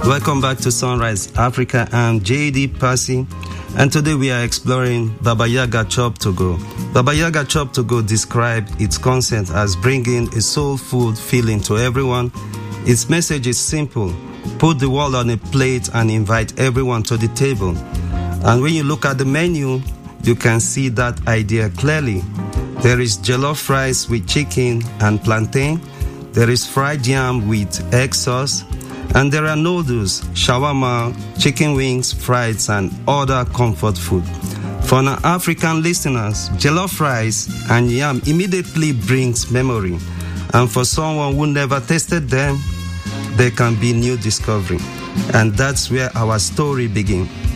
Welcome back to Sunrise Africa. I'm JD Passy, and today we are exploring Baba Yaga Chop to Go. Baba Yaga Chop to Go describes its concept as bringing a soul food feeling to everyone. Its message is simple: put the world on a plate and invite everyone to the table. And when you look at the menu, you can see that idea clearly. There is jollof rice with chicken and plantain. There is fried yam with egg sauce. And there are noodles, shawarma, chicken wings, fries, and other comfort food. For our African listeners, jollof rice and yam immediately brings memory. And for someone who never tasted them, there can be new discovery. And that's where our story begins.